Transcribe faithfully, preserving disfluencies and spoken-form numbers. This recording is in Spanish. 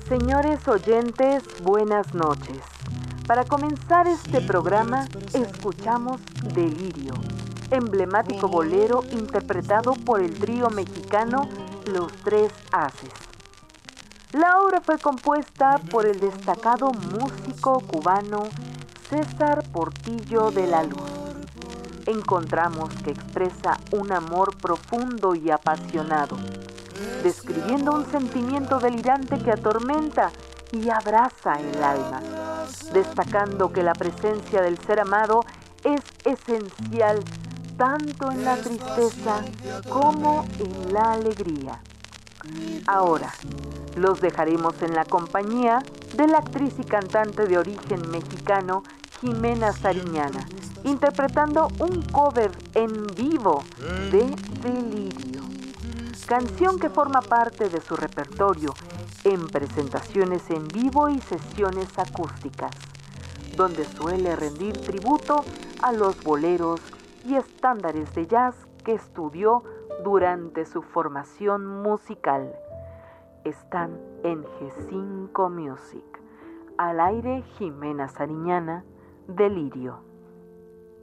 Señores oyentes, buenas noches. Para comenzar este programa, escuchamos Delirio, emblemático bolero interpretado por el trío mexicano Los Tres Haces. La obra fue compuesta por el destacado músico cubano César Portillo de la Luz. Encontramos que expresa un amor profundo y apasionado, describiendo un sentimiento delirante que atormenta y abraza el alma, destacando que la presencia del ser amado es esencial tanto en la tristeza como en la alegría. Ahora, los dejaremos en la compañía de la actriz y cantante de origen mexicano Jimena Sariñana, interpretando un cover en vivo de Delirio, canción que forma parte de su repertorio en presentaciones en vivo y sesiones acústicas, donde suele rendir tributo a los boleros y estándares de jazz que estudió durante su formación musical. Están en G cinco Music. Al aire, Jimena Sariñana, Delirio.